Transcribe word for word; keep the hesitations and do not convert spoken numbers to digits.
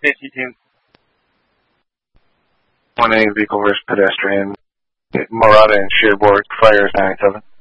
safety team. one A vehicle versus pedestrian. Marauder and Shearboard, fire nine seven.